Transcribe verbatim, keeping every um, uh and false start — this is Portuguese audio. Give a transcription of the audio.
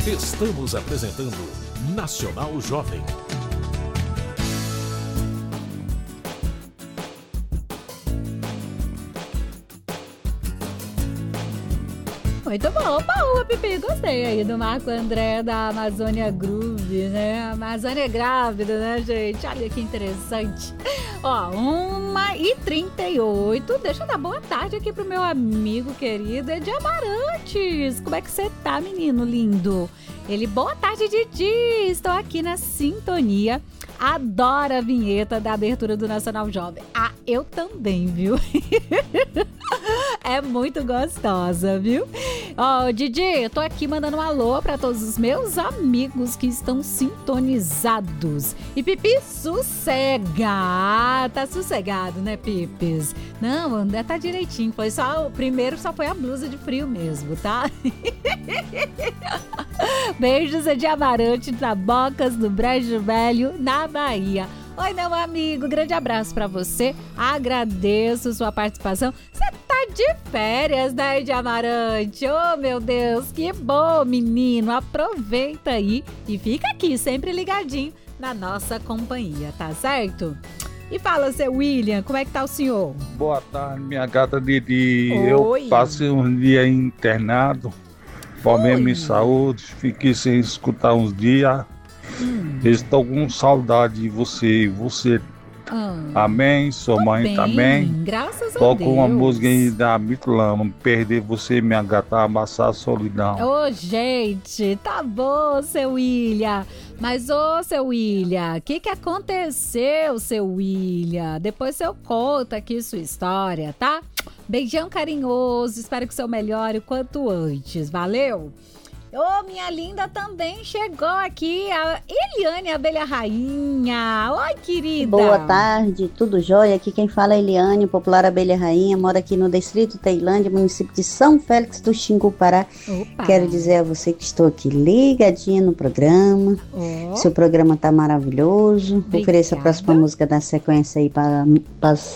Estamos apresentando Nacional Jovem. Muito bom, boa, Pipi, gostei aí do Marco André da Amazônia Groove, né? Amazônia grávida, né, gente? Olha que interessante. Ó, uma e trinta e oito, deixa eu dar boa tarde aqui pro meu amigo querido Edi Amarantes. Como é que você tá, menino lindo? Ele, boa tarde, Didi, estou aqui na sintonia. Adoro a vinheta da abertura do Nacional Jovem. Ah, eu também, viu? É muito gostosa, viu? Ó, oh, Didi, eu tô aqui mandando um alô pra todos os meus amigos que estão sintonizados. E Pipi, sossega! Tá sossegado, né, Pipis? Não, André tá direitinho. Foi só, o primeiro só foi a blusa de frio mesmo, tá? Beijos, Edi Amarante, Tabocas, do Brejo Velho, na Bahia. Oi, meu amigo, grande abraço pra você. Agradeço sua participação. Você tá de férias, né, Edi Amarante? Oh, meu Deus, que bom, menino. Aproveita aí e fica aqui, sempre ligadinho na nossa companhia, tá certo? E fala, seu William, como é que tá o senhor? Boa tarde, minha gata Didi. Oi. Eu passei um dia internado, problema em saúde, fiquei sem escutar uns dias. Hum. Estou com saudade de você, você. Hum. Amém, sua mãe bem, também. Graças a Toco Deus. uma música aí da Mitulama, perder você, minha gata, amassar a solidão. Ô, oh, gente, tá bom, seu William. Mas, ô, oh, seu William, o que que aconteceu, seu William? Depois você conta aqui sua história, tá? Beijão carinhoso, espero que o seu melhore o quanto antes, valeu? Ô, oh, minha linda, também chegou aqui a Eliane Abelha Rainha. Oi, querida. Boa tarde, tudo jóia? Aqui quem fala é Eliane, popular Abelha Rainha. Moro aqui no distrito Tailândia, município de São Félix do Xingu, Pará. Opa. Quero dizer a você que estou aqui ligadinha no programa. Oh. Seu programa tá maravilhoso. Obrigada. Ofereço a próxima música da sequência aí para, para